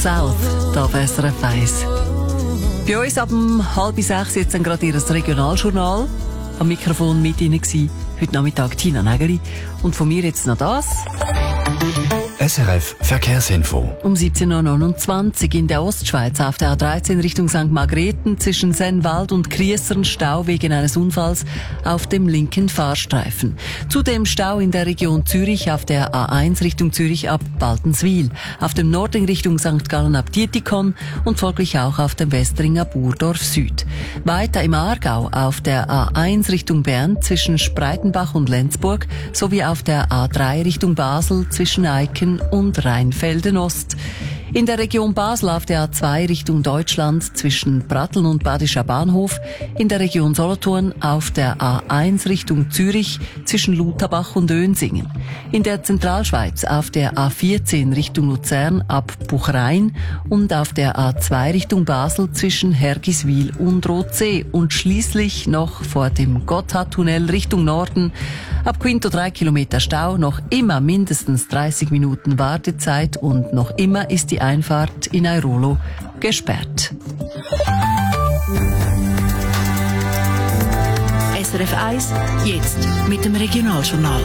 South, da auf SRF 1. Bei uns ab 5:30 jetzt dann gerade Ihr Regionaljournal. Am Mikrofon mit Ihnen war heute Nachmittag Tina Nägeli. Und von mir jetzt noch das. SRF Verkehrsinfo. Um 17:29 Uhr in der Ostschweiz auf der A13 Richtung St. Margrethen zwischen Sennwald und Kriessern Stau wegen eines Unfalls auf dem linken Fahrstreifen. Zudem Stau in der Region Zürich auf der A1 Richtung Zürich ab Baltenswil, auf dem Norden Richtung St. Gallen ab Dietikon und folglich auch auf dem Westringer Burdorf Süd. Weiter im Aargau auf der A1 Richtung Bern zwischen Spreitenbach und Lenzburg sowie auf der A3 Richtung Basel zwischen Eiken und Rheinfelden Ost. In der Region Basel auf der A2 Richtung Deutschland zwischen Pratteln und Badischer Bahnhof, in der Region Solothurn auf der A1 Richtung Zürich zwischen Lutherbach und Önsingen. In der Zentralschweiz auf der A14 Richtung Luzern ab Buchrein und auf der A2 Richtung Basel zwischen Hergiswil und Rothsee und schließlich noch vor dem Gotthardtunnel Richtung Norden ab Quinto 3 Kilometer Stau, noch immer mindestens 30 Minuten Wartezeit und noch immer ist die Einfahrt in Airolo gesperrt. SRF 1, jetzt mit dem Regionaljournal.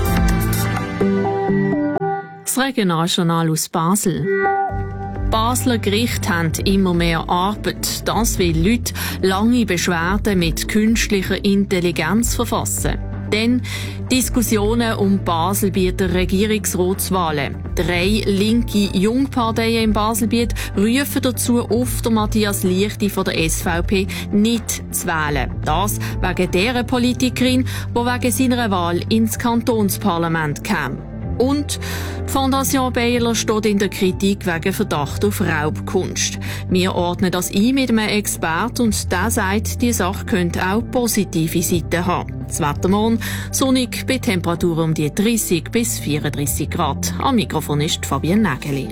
Das Regionaljournal aus Basel. Basler Gerichte haben immer mehr Arbeit. Das, weil Leute lange Beschwerden mit künstlicher Intelligenz verfassen. Dann Diskussionen um Baselbieter Regierungsratswahlen. 3 linke Jungparteien im Baselbiet rufen dazu auf, den Matthias Liechti von der SVP nicht zu wählen. Das wegen dieser Politikerin, die wegen seiner Wahl ins Kantonsparlament kam. Und die Fondation Baylor steht in der Kritik wegen Verdacht auf Raubkunst. Wir ordnen das ein mit einem Experten und der sagt, die Sache könnte auch positive Seiten haben. Das Wetter morgen sonnig bei Temperaturen um die 30 bis 34 Grad. Am Mikrofon ist Fabienne Nägeli.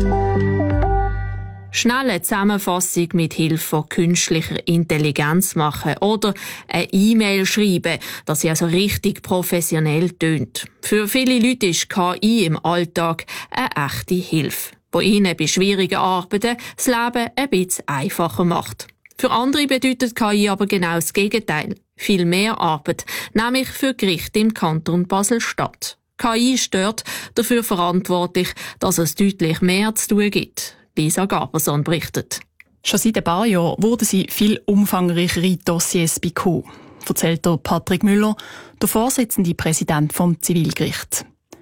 Schnelle Zusammenfassung mit Hilfe von künstlicher Intelligenz machen oder eine E-Mail schreiben, dass sie also richtig professionell tönt. Für viele Leute ist KI im Alltag eine echte Hilfe, die ihnen bei schwierigen Arbeiten das Leben ein bisschen einfacher macht. Für andere bedeutet KI aber genau das Gegenteil. Viel mehr Arbeit, nämlich für Gerichte im Kanton Basel-Stadt. KI ist dort dafür verantwortlich, dass es deutlich mehr zu tun gibt. Lisa Gaberson berichtet. Schon seit ein paar Jahren wurden sie viel umfangreichere Dossiers bekommen, erzählt der Patrick Müller, der Vorsitzende Präsident vom Zivilgericht.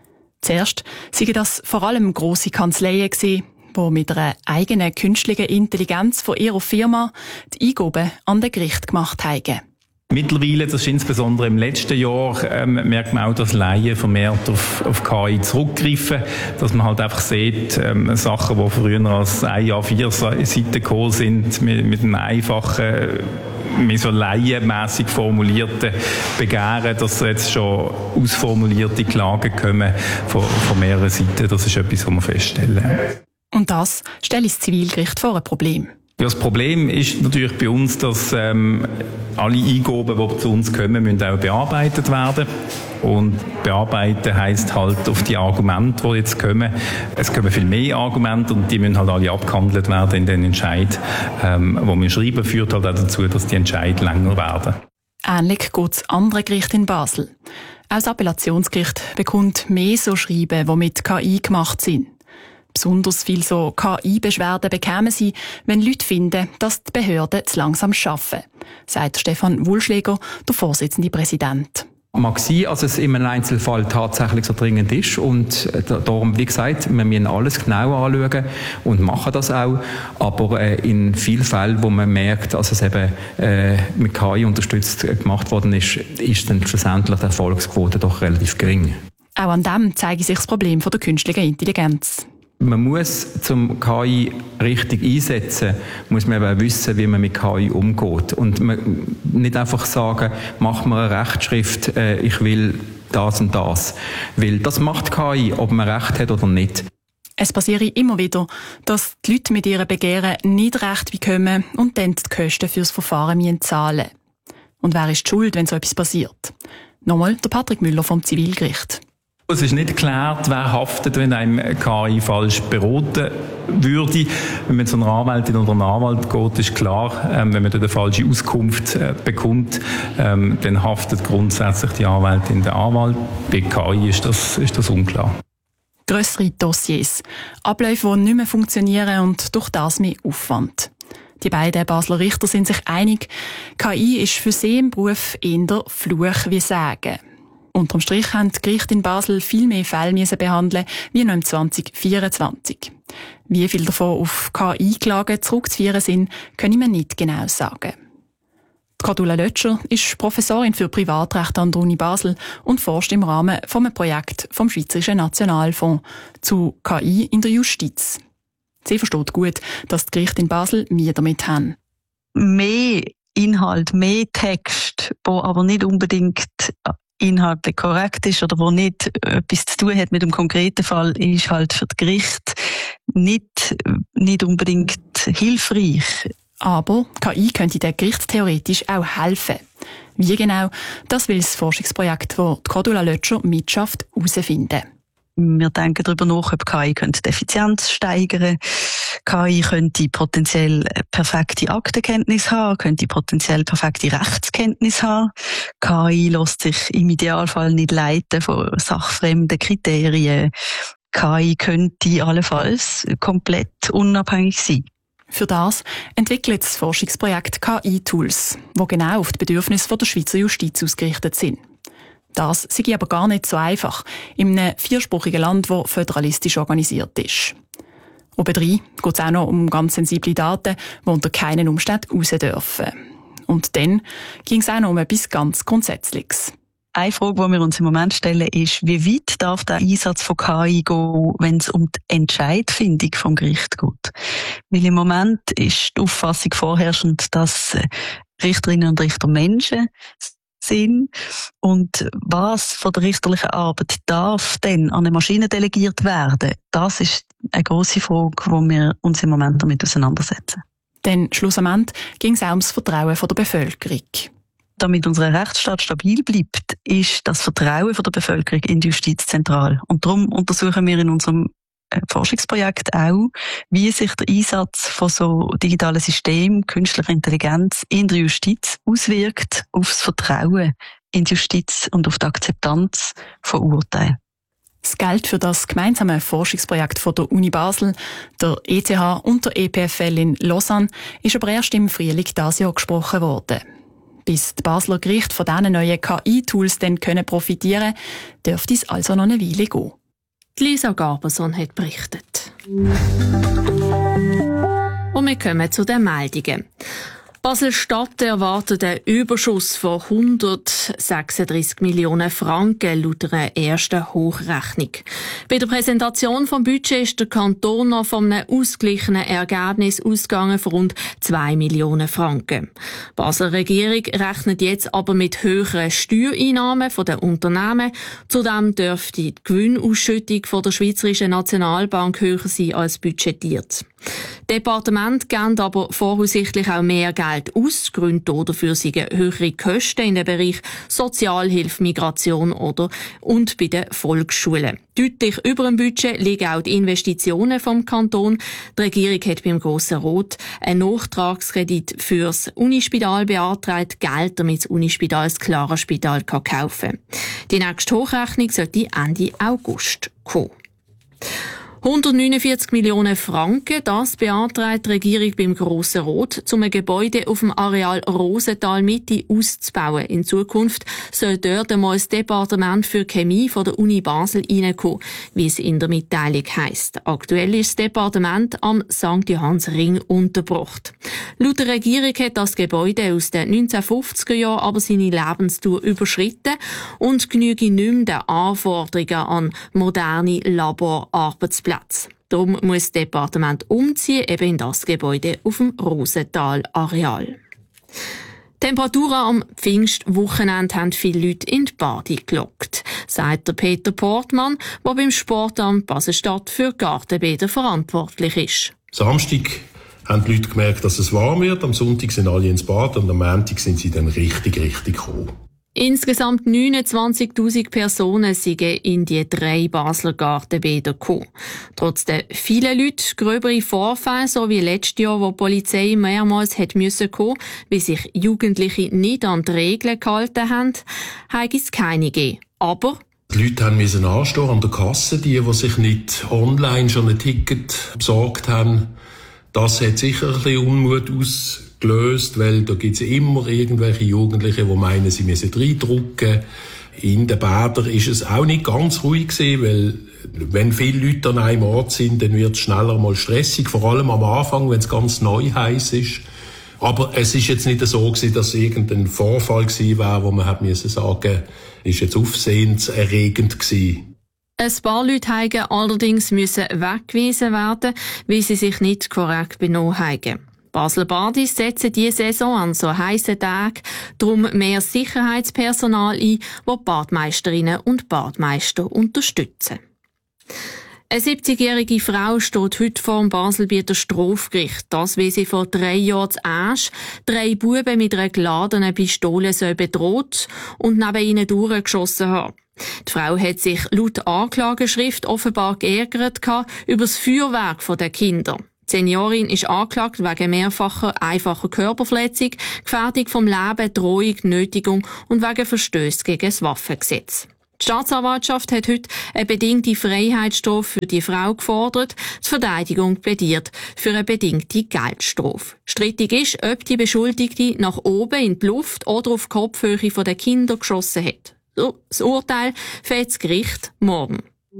Zuerst seien das vor allem grosse Kanzleien gewesen, die mit einer eigenen künstlichen Intelligenz von ihrer Firma die Eingaben an den Gericht gemacht haben. Mittlerweile, das ist insbesondere im letzten Jahr, merkt man auch, dass Laien vermehrt auf KI zurückgreifen. Dass man halt einfach sieht, Sachen, die früher als A4-Seiten gekommen sind, mit einem einfachen, mehr so laienmässig formulierten Begehren, dass jetzt schon ausformulierte Klagen kommen von mehreren Seiten. Das ist etwas, was wir feststellen. Und das stellt das Zivilgericht vor ein Problem. Ja, das Problem ist natürlich bei uns, dass alle Eingaben, die zu uns kommen, müssen auch bearbeitet werden. Und bearbeiten heisst halt auf die Argumente, die jetzt kommen. Es kommen viel mehr Argumente und die müssen halt alle abgehandelt werden in den Entscheid, wo wir schreiben, führt halt auch dazu, dass die Entscheide länger werden. Ähnlich geht es anderen Gerichten in Basel. Auch das Appellationsgericht bekommt mehr so Schreiben, die mit KI gemacht sind. Besonders viel so KI-Beschwerden bekämen sie, wenn Leute finden, dass die Behörden zu langsam arbeiten, sagt Stefan Wulschläger, der Vorsitzende Präsident. Mag sein, dass es in einem Einzelfall tatsächlich so dringend ist und darum, wie gesagt, wir müssen alles genau anschauen und machen das auch, aber in vielen Fällen, wo man merkt, dass es eben mit KI unterstützt gemacht worden ist, ist dann schlussendlich die Erfolgsquote doch relativ gering. Auch an dem zeigt sich das Problem der künstlichen Intelligenz. Man muss zum KI richtig einsetzen, muss man eben wissen, wie man mit KI umgeht. Und man nicht einfach sagen, mach mir eine Rechtschrift, ich will das und das. Weil das macht KI, ob man Recht hat oder nicht. Es passiere immer wieder, dass die Leute mit ihren Begehren nicht recht bekommen und dann die Kosten fürs Verfahren zahlen müssen. Und wer ist die Schuld, wenn so etwas passiert? Nochmal der Patrick Müller vom Zivilgericht. Es ist nicht geklärt, wer haftet, wenn einem KI falsch beraten würde. Wenn man zu einer Anwältin oder einem Anwalt geht, ist klar, wenn man dort eine falsche Auskunft bekommt, dann haftet grundsätzlich die Anwältin, der Anwalt. Bei KI ist das unklar. Grössere Dossiers, Abläufe, die nicht mehr funktionieren und durch das mehr Aufwand. Die beiden Basler Richter sind sich einig, KI ist für sie im Beruf eher Fluch wie Segen. Unterm Strich haben die Gerichte in Basel viel mehr Fälle behandeln wie noch im 2024. Wie viel davon auf KI-Klagen zurückzuführen sind, können wir nicht genau sagen. Cordula Lötscher ist Professorin für Privatrecht an der Uni Basel und forscht im Rahmen eines Projekts vom Schweizerischen Nationalfonds zu KI in der Justiz. Sie versteht gut, dass die Gerichte in Basel mehr damit haben. Mehr Inhalt, mehr Text, wo aber nicht unbedingt inhaltlich korrekt ist oder wo nicht etwas zu tun hat mit dem konkreten Fall, ist halt für das Gericht nicht unbedingt hilfreich. Aber KI könnte den Gericht theoretisch auch helfen. Wie genau, das will das Forschungsprojekt, das Cordula Lötscher mitschafft, herausfinden. Wir denken darüber nach, ob KI die Effizienz steigern könnte. KI könnte potenziell perfekte Aktenkenntnis haben, könnte potenziell perfekte Rechtskenntnis haben. KI lässt sich im Idealfall nicht leiten von sachfremden Kriterien. KI könnte allenfalls komplett unabhängig sein. Für das entwickelt das Forschungsprojekt KI-Tools, das genau auf die Bedürfnisse der Schweizer Justiz ausgerichtet sind. Das sei aber gar nicht so einfach, in einem viersprachigen Land, das föderalistisch organisiert ist. Obendrein geht es auch noch um ganz sensible Daten, die unter keinen Umständen raus dürfen. Und dann ging es auch noch um etwas ganz Grundsätzliches. Eine Frage, die wir uns im Moment stellen, ist, wie weit darf der Einsatz von KI gehen, wenn es um die Entscheidfindung vom Gericht geht? Weil im Moment ist die Auffassung vorherrschend, dass Richterinnen und Richter Menschen sind. Und was von der richterlichen Arbeit darf denn an eine Maschine delegiert werden? Das ist eine grosse Frage, wo wir uns im Moment damit auseinandersetzen. Denn schlussendlich ging es auch ums Vertrauen der Bevölkerung. Damit unser Rechtsstaat stabil bleibt, ist das Vertrauen der Bevölkerung in die Justiz zentral. Und darum untersuchen wir in unserem Forschungsprojekt auch, wie sich der Einsatz von so digitalen Systemen, künstlicher Intelligenz in der Justiz auswirkt auf das Vertrauen in die Justiz und auf die Akzeptanz von Urteilen. Das Geld für das gemeinsame Forschungsprojekt von der Uni Basel, der ETH und der EPFL in Lausanne ist aber erst im Frühling dieses Jahr gesprochen worden. Bis die Basler Gerichte von diesen neuen KI-Tools dann profitieren können, dürfte es also noch eine Weile gehen. Lisa Gaberson hat berichtet. Und wir kommen zu den Meldungen. Basel-Stadt erwartet einen Überschuss von 136 Millionen Franken laut einer ersten Hochrechnung. Bei der Präsentation vom Budget ist der Kanton noch von einem ausgeglichenen Ergebnis ausgegangen von rund 2 Millionen Franken. Die Basler Regierung rechnet jetzt aber mit höheren Steuereinnahmen von den Unternehmen. Zudem dürfte die Gewinnausschüttung von der Schweizerischen Nationalbank höher sein als budgetiert. Departement geben aber voraussichtlich auch mehr Geld aus. Gründe dafür sind höhere Kosten in den Bereich Sozialhilfe, Migration und bei den Volksschulen. Deutlich über dem Budget liegen auch die Investitionen vom Kanton. Die Regierung hat beim Grossen Rat einen Nachtragskredit fürs Unispital beantragt, Geld, damit das Unispital das Clara-Spital kaufen kann. Die nächste Hochrechnung sollte Ende August kommen. 149 Millionen Franken, das beantragt die Regierung beim Grossen Rat, um ein Gebäude auf dem Areal Rosenthal Mitte auszubauen. In Zukunft soll dort einmal das Departement für Chemie von der Uni Basel reinkommen, wie es in der Mitteilung heisst. Aktuell ist das Departement am St. Johannsring untergebracht. Laut der Regierung hat das Gebäude aus den 1950er Jahren aber seine Lebensdauer überschritten und genüge nicht mehr den Anforderungen an moderne Laborarbeitsplätze. Darum muss das Departement umziehen, eben in das Gebäude auf dem Rosenthal-Areal. Temperaturen am Pfingstwochenende haben viele Leute in die Bade gelockt, sagt der Peter Portmann, der beim Sportamt Basel-Stadt für Gartenbäder verantwortlich ist. Samstag haben die Leute gemerkt, dass es warm wird, am Sonntag sind alle ins Bad und am Montag sind sie dann richtig gekommen. Insgesamt 29'000 Personen sind in die 3 Basler Gartenbäder gekommen. Trotz der vielen Leute, gröbere Vorfälle, so wie letztes Jahr, wo die Polizei mehrmals hat müssen kommen, weil sich Jugendliche nicht an die Regeln gehalten haben, hat es keine gegeben. Aber die Leute mussten anstehen an der Kasse, die sich nicht online schon ein Ticket besorgt haben. Das hat sicher ein bisschen Unmut ausgelöst, weil da gibt es immer irgendwelche Jugendliche, die meinen, sie müssen reindrücken. In den Bädern ist es auch nicht ganz ruhig gewesen, weil wenn viele Leute an einem Ort sind, dann wird es schneller mal stressig, vor allem am Anfang, wenn es ganz neu heiß ist. Aber es ist jetzt nicht so gewesen, dass irgendein Vorfall gewesen wäre, wo man hat müssen sagen, ist jetzt aufsehenserregend gewesen. Ein paar Leute haben allerdings weggewiesen werden, weil sie sich nicht korrekt benommen haben. Basler Badis setzen diese Saison an so heissen Tagen darum mehr Sicherheitspersonal ein, das Badmeisterinnen und Badmeister unterstützen. Eine 70-jährige Frau steht heute vor dem Baselbieter Strafgericht. Das, weil sie vor 3 Jahren zu Asch 3 Buben mit einer geladenen Pistole bedroht und neben ihnen durchgeschossen hat. Die Frau hat sich laut Anklageschrift offenbar geärgert über das Feuerwerk der Kinder. Die Seniorin ist angeklagt wegen mehrfacher einfacher Körperverletzung, Gefährdung vom Leben, Drohung, Nötigung und wegen Verstößen gegen das Waffengesetz. Die Staatsanwaltschaft hat heute eine bedingte Freiheitsstrafe für die Frau gefordert. Die Verteidigung plädiert für eine bedingte Geldstrafe. Strittig ist, ob die Beschuldigte nach oben in die Luft oder auf die Kopfhöhe der Kinder geschossen hat. Das Urteil fällt das Gericht morgen.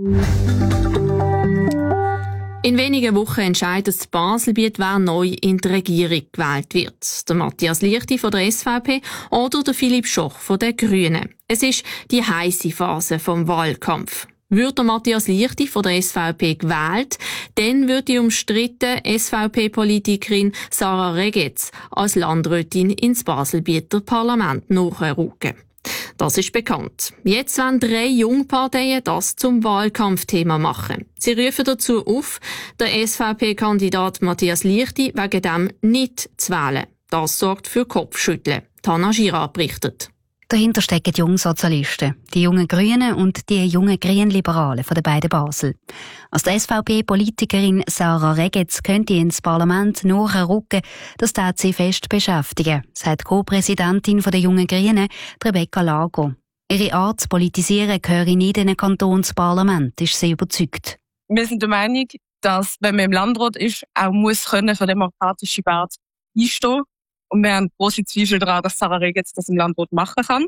In wenigen Wochen entscheidet das Baselbiet, wer neu in die Regierung gewählt wird. Der Matthias Liechti von der SVP oder der Philipp Schoch von den Grünen. Es ist die heisse Phase vom Wahlkampf. Wird der Matthias Liechti von der SVP gewählt, dann wird die umstrittene SVP-Politikerin Sarah Regetz als Landrätin ins Baselbieter Parlament nachrücken. Das ist bekannt. Jetzt wollen 3 Jungparteien das zum Wahlkampfthema machen. Sie rufen dazu auf, der SVP-Kandidat Matthias Liechti wegen dem nicht zu wählen. Das sorgt für Kopfschütteln. Tana Girard berichtet. Dahinter stecken die Jungsozialisten, die jungen Grünen und die jungen Grünliberalen von den beiden Basel. Als die SVP-Politikerin Sarah Regetz könnte ins Parlament nachrücken, das tat sie fest beschäftigen, sagt die Co-Präsidentin der jungen Grünen, Rebecca Lago. Ihre Art zu politisieren gehöre nicht in ein Kantonsparlament, ist sie überzeugt. Wir sind der Meinung, dass, wenn man im Landrat ist, auch muss können für demokratische Werte einstehen. Und wir haben große Zweifel daran, dass Sarah Regetz das im Landrat machen kann.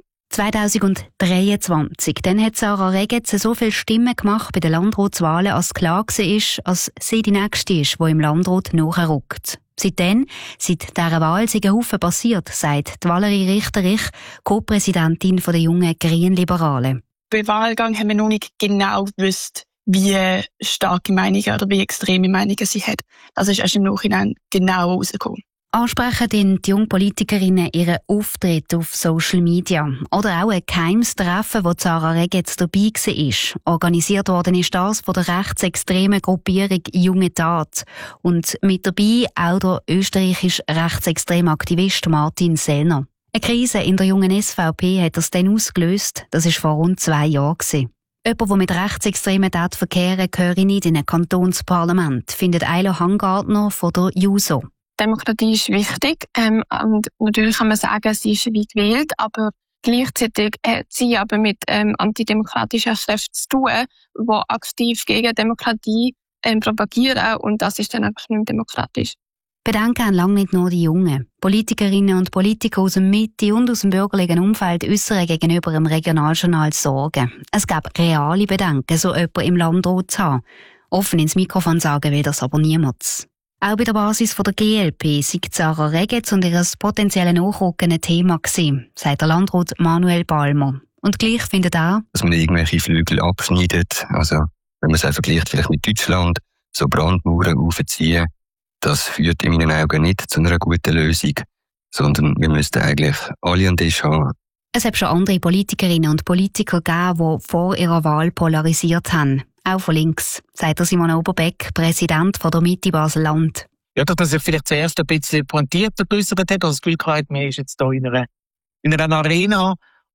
2023, dann hat Sarah Regetz so viele Stimmen gemacht bei den Landratswahlen, als klar war, als sie die Nächste ist, die im Landrat nachrückt. Seit dieser Wahl sind ein Haufen passiert, sagt Valerie Richterich, Co-Präsidentin der jungen Grünliberalen. Beim Wahlgang haben wir noch nicht genau gewusst, wie starke Meinungen oder wie extreme Meinungen sie hat. Das ist erst im Nachhinein genau herausgekommen. Ansprechen die Jungpolitikerinnen ihren Auftritt auf Social Media. Oder auch ein geheimes Treffen, wo Sarah Regetz dabei war. Organisiert worden ist das von der rechtsextremen Gruppierung Junge Tat. Und mit dabei auch der österreichische rechtsextreme Aktivist Martin Sellner. Eine Krise in der jungen SVP hat das dann ausgelöst. Das war vor rund 2 Jahren. Jemand, der mit rechtsextremen Taten verkehrt, gehöre nicht in ein Kantonsparlament, findet Eilo Hangartner von der JUSO. Demokratie ist wichtig. Und natürlich kann man sagen, sie ist weit gewählt, aber gleichzeitig hat sie aber mit antidemokratischen Kräften zu tun, die aktiv gegen Demokratie propagieren. Und das ist dann einfach nicht mehr demokratisch. Bedenken haben lange nicht nur die Jungen. Politikerinnen und Politiker aus dem Mitte und aus dem bürgerlichen Umfeld äußern gegenüber dem Regionaljournal Sorgen. Es gäbe reale Bedenken, so jemanden im Landrat zu haben. Offen ins Mikrofon sagen will das aber niemand. Auch bei der Basis der GLP sei Sarah Regetz und ihr potenzielles Nachrücken ein Thema gewesen, sagt der Landrat Manuel Balmer. Und gleich findet er, dass man irgendwelche Flügel abschneidet. Also, wenn man es auch vergleicht vielleicht mit Deutschland, so Brandmauern aufziehen, das führt in meinen Augen nicht zu einer guten Lösung, sondern wir müssten eigentlich alle an den Tisch haben. Es hat schon andere Politikerinnen und Politiker gegeben, die vor ihrer Wahl polarisiert haben. Auch von links, sagt Simon Oberbeck, Präsident der Mitte Basel-Land. Ja, dass man sich vielleicht zuerst ein bisschen pointierter geäussert hat, also das Gefühl gehabt, man ist jetzt hier in einer Arena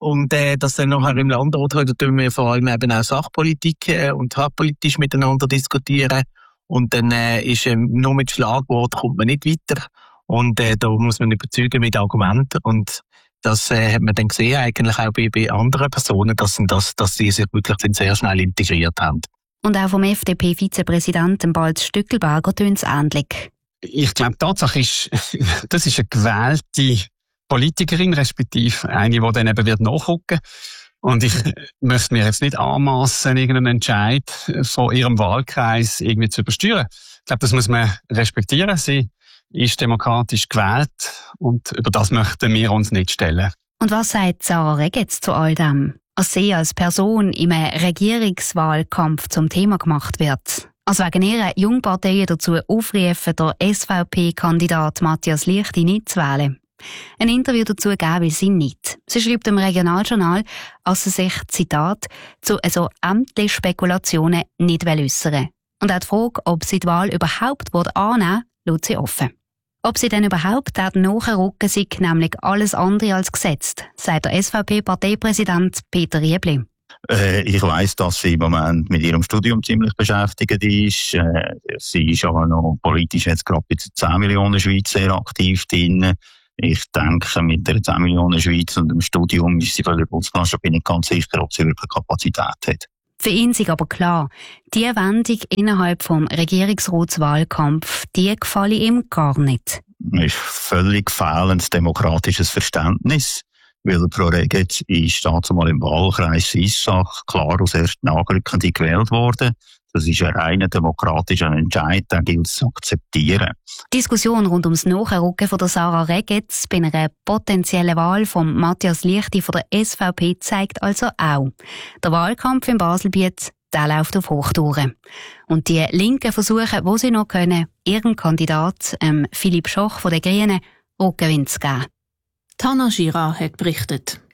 Und das dann nachher im Landrat heute tun wir vor allem eben auch Sachpolitik und hartpolitisch miteinander diskutieren. Und dann ist nur mit Schlagwort kommt man nicht weiter. Und da muss man überzeugen mit Argumenten. Und das hat man dann gesehen, eigentlich auch bei anderen Personen, dass sie sich wirklich sehr schnell integriert haben. Und auch vom FDP-Vizepräsidenten Balz Stückelberger tönt es ähnlich. Ich glaube, Tatsache ist, das ist eine gewählte Politikerin, respektive eine, die dann eben wird nachrücken. Und ich möchte mir jetzt nicht anmassen, irgendeinen Entscheid von ihrem Wahlkreis irgendwie zu übersteuern. Ich glaube, das muss man respektieren. Sie ist demokratisch gewählt und über das möchten wir uns nicht stellen. Und was sagt Sarah Regetz zu all dem? Als sie als Person im Regierungswahlkampf zum Thema gemacht wird. Als wegen ihrer Jungparteien dazu aufrufen, der SVP-Kandidat Matthias Liechti nicht zu wählen. Ein Interview dazu geben will sie nicht. Sie schreibt im Regionaljournal, dass sie sich, Zitat, zu so ämtlichen Spekulationen nicht äußern will. Und auch die Frage, ob sie die Wahl überhaupt annehmen will, lässt sie offen. Ob sie denn überhaupt nachrücken, sei nämlich alles andere als gesetzt, sagt der SVP-Parteipräsident Peter Riebli. Ich weiss, dass sie im Moment mit ihrem Studium ziemlich beschäftigt ist. Sie ist aber noch politisch jetzt gerade bei 10 Millionen Schweiz sehr aktiv drin. Ich denke, mit der 10 Millionen Schweiz und dem Studium ist sie für den Bundeskanzler, bin ich ganz sicher, ob sie wirklich Kapazität hat. Für ihn ist aber klar, die Wendung innerhalb vom Regierungsratswahlkampf, die gefalle ihm gar nicht. Es ist völlig fehlendes demokratisches Verständnis, weil Frau Regetz ist dazu mal im Wahlkreis Issach klar als erste Nachrückende gewählt worden. Das ist ein reiner demokratischer Entscheid, den gilt es zu akzeptieren. Die Diskussion rund ums Nachrücken von der Sarah Regetz bei einer potenziellen Wahl von Matthias Liechti von der SVP zeigt also auch, der Wahlkampf in Baselbiet, der läuft auf Hochtouren. Und die Linken versuchen, wo sie noch können, ihrem Kandidat, Philipp Schoch von den Grünen, Rückenwind zu geben. Tana Gira hat berichtet.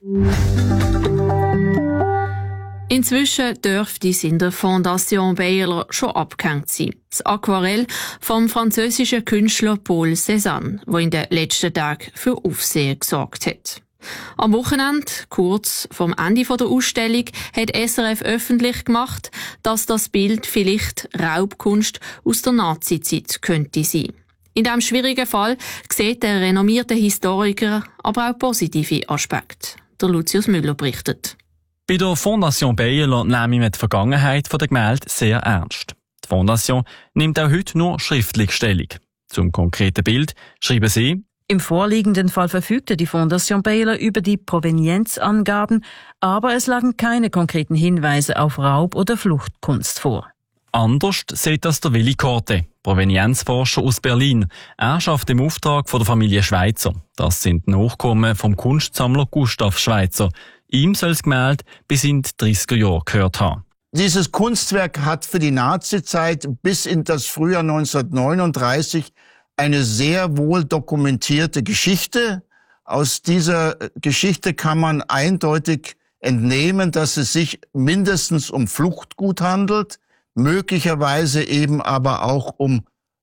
Inzwischen dürfte es in der Fondation Bayerler schon abgehängt sein. Das Aquarell vom französischen Künstler Paul Cézanne, das in den letzten Tagen für Aufsehen gesorgt hat. Am Wochenende, kurz vom Ende der Ausstellung, hat SRF öffentlich gemacht, dass das Bild vielleicht Raubkunst aus der Nazizeit könnte sein. In diesem schwierigen Fall sieht der renommierte Historiker aber auch positive Aspekte. Der Lucius Müller berichtet. Bei der Fondation Bayerler nehmen wir die Vergangenheit der Gemälde sehr ernst. Die Fondation nimmt auch heute nur schriftlich Stellung. Zum konkreten Bild schreiben sie: Im vorliegenden Fall verfügte die Fondation Bayerler über die Provenienzangaben, aber es lagen keine konkreten Hinweise auf Raub- oder Fluchtkunst vor. Anders sieht das der Willi Korte, Provenienzforscher aus Berlin. Er schafft im Auftrag von der Familie Schweitzer. Das sind Nachkommen vom Kunstsammler Gustav Schweitzer. Ihm soll das Gemälde bis in die 30er Jahre gehört haben. Dieses Kunstwerk hat für die Nazizeit bis in das Frühjahr 1939 eine sehr wohl dokumentierte Geschichte. Aus dieser Geschichte kann man eindeutig entnehmen, dass es sich mindestens um Fluchtgut handelt, möglicherweise eben aber auch um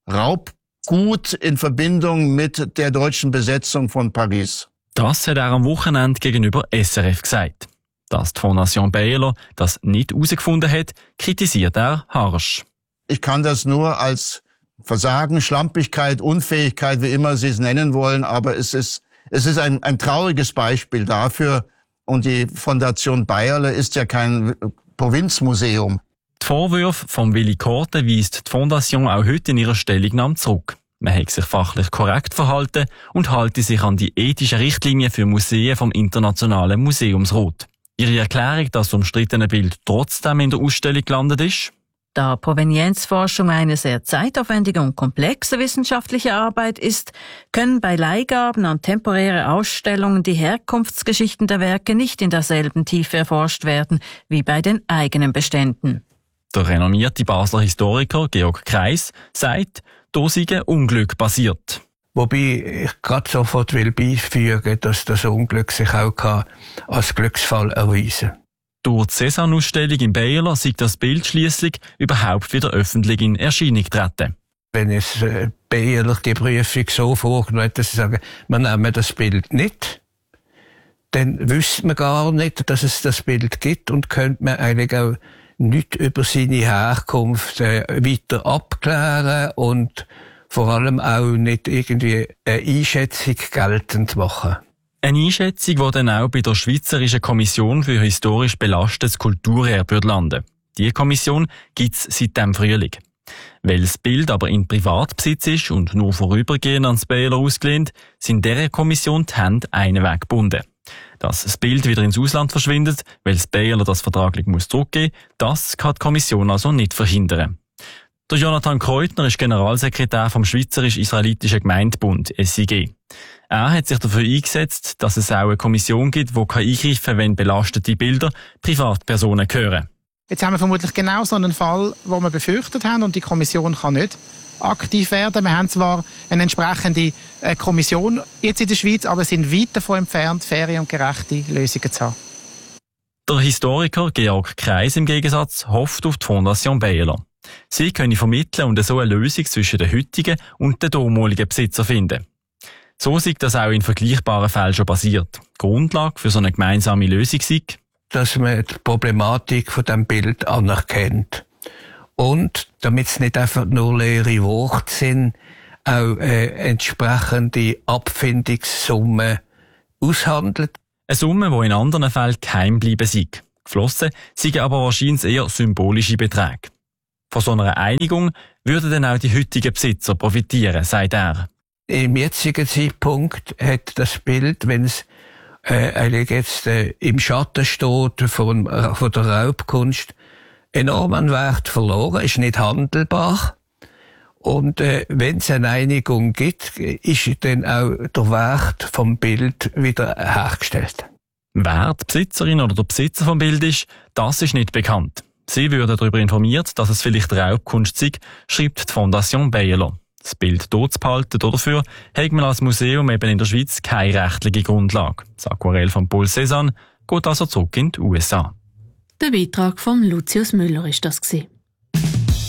Raubgut in Verbindung mit der deutschen Besetzung von Paris. Das hat er am Wochenende gegenüber SRF gesagt. Dass die Fondation Bayerler das nicht herausgefunden hat, kritisiert er harsch. Ich kann das nur als Versagen, Schlampigkeit, Unfähigkeit, wie immer Sie es nennen wollen, aber es ist ein trauriges Beispiel dafür. Und die Fondation Bayerler ist ja kein Provinzmuseum. Die Vorwürfe von Willi Korte weist die Fondation auch heute in ihrer Stellungnahme zurück. Man hat sich fachlich korrekt verhalten und halte sich an die ethischen Richtlinien für Museen vom Internationalen Museumsrat. Ihre Erklärung, dass das umstrittene Bild trotzdem in der Ausstellung gelandet ist? Da Provenienzforschung eine sehr zeitaufwendige und komplexe wissenschaftliche Arbeit ist, können bei Leihgaben an temporäre Ausstellungen die Herkunftsgeschichten der Werke nicht in derselben Tiefe erforscht werden wie bei den eigenen Beständen. Der renommierte Basler Historiker Georg Kreis sagt, da sei ein Unglück passiert. Wobei ich gerade sofort will beifügen, dass das Unglück sich auch als Glücksfall erweisen kann. Durch die Cézanne-Ausstellung in Bayerler sei das Bild schliesslich überhaupt wieder öffentlich in Erscheinung getreten. Wenn es Bayerler die Prüfung so vorgenommen hat, dass sie sagen, wir nehmen das Bild nicht, dann wüsste man gar nicht, dass es das Bild gibt und könnte man eigentlich auch nicht über seine Herkunft weiter abklären und vor allem auch nicht irgendwie eine Einschätzung geltend machen. Eine Einschätzung, die dann auch bei der Schweizerischen Kommission für historisch belastetes Kulturerbe landen. Diese Kommission gibt es seit dem Frühling. Weil das Bild aber in Privatbesitz ist und nur vorübergehend ans Baylor ausgelehnt, sind dieser Kommission die Hände einen Weg gebunden. Dass das Bild wieder ins Ausland verschwindet, weil das Baylor das vertraglich zurückgeben muss, das kann die Kommission also nicht verhindern. Der Jonathan Kreutner ist Generalsekretär vom Schweizerisch-Israelitischen Gemeindebund, SIG. Er hat sich dafür eingesetzt, dass es auch eine Kommission gibt, die eingreifen kann, wenn belastete Bilder Privatpersonen gehören. Jetzt haben wir vermutlich genau so einen Fall, den wir befürchtet haben, und die Kommission kann nicht aktiv werden. Wir haben zwar eine entsprechende Kommission jetzt in der Schweiz, aber sind weit davon entfernt, faire und gerechte Lösungen zu haben. Der Historiker Georg Kreis im Gegensatz hofft auf die Fondation Baylor. Sie können vermitteln und so eine Lösung zwischen den heutigen und den damaligen Besitzern finden. So sei das auch in vergleichbaren Fällen schon passiert. Die Grundlage für so eine gemeinsame Lösung sei, dass man die Problematik von dem Bild anerkennt. Und, damit es nicht einfach nur leere Worte sind, auch entsprechende Abfindungssummen aushandelt. Eine Summe, die in anderen Fällen geheim bleiben sei. Geflossen seien aber wahrscheinlich eher symbolische Beträge. Von so einer Einigung würden dann auch die heutigen Besitzer profitieren, sagt er. Im jetzigen Zeitpunkt hat das Bild, wenn es eigentlich jetzt im Schatten steht von der Raubkunst, enormen Wert verloren, ist nicht handelbar. Und wenn es eine Einigung gibt, ist dann auch der Wert vom Bild wieder hergestellt. Wer die Besitzerin oder der Besitzer vom Bild ist, das ist nicht bekannt. Sie würden darüber informiert, dass es vielleicht Raubkunst sei, schreibt die Fondation Baylor. Das Bild dort zu behalten oder dafür hat man als Museum eben in der Schweiz keine rechtliche Grundlage. Das Aquarell von Paul Cézanne geht also zurück in die USA. Der Beitrag von Lucius Müller ist das gewesen.